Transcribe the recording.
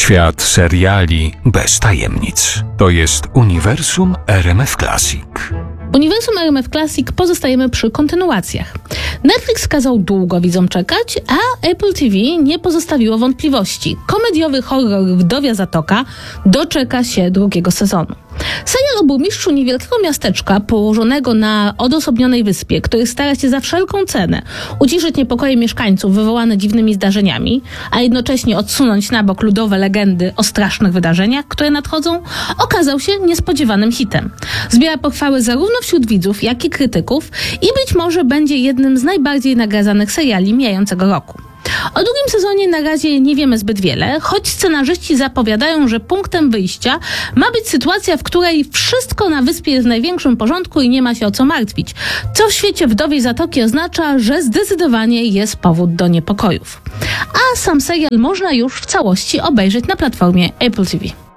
Świat seriali bez tajemnic. To jest uniwersum RMF Classic. Uniwersum RMF Classic pozostajemy przy kontynuacjach. Netflix kazał długo widzom czekać, a Apple TV nie pozostawiło wątpliwości. Komediowy horror Wdowia Zatoka doczeka się drugiego sezonu. Serial o burmistrzu niewielkiego miasteczka położonego na odosobnionej wyspie, który stara się za wszelką cenę uciszyć niepokoje mieszkańców wywołane dziwnymi zdarzeniami, a jednocześnie odsunąć na bok ludowe legendy o strasznych wydarzeniach, które nadchodzą, okazał się niespodziewanym hitem. Zbiera pochwały zarówno wśród widzów, jak i krytyków i być może będzie jednym z najbardziej nagradzanych seriali mijającego roku. O drugim sezonie na razie nie wiemy zbyt wiele, choć scenarzyści zapowiadają, że punktem wyjścia ma być sytuacja, w której wszystko na wyspie jest w największym porządku i nie ma się o co martwić, co w świecie Wdowiej Zatoki oznacza, że zdecydowanie jest powód do niepokojów. A sam serial można już w całości obejrzeć na platformie Apple TV.